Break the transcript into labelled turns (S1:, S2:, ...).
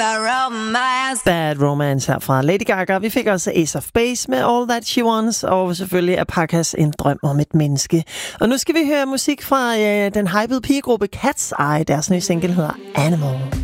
S1: Bad Romance her fra Lady Gaga. Vi fik også Ace of Base med All That She Wants, og selvfølgelig Alpacas En Drøm om et Menneske. Og nu skal vi høre musik fra den hypede pigegruppe Cat's Eye. Deres nye single hedder Animal.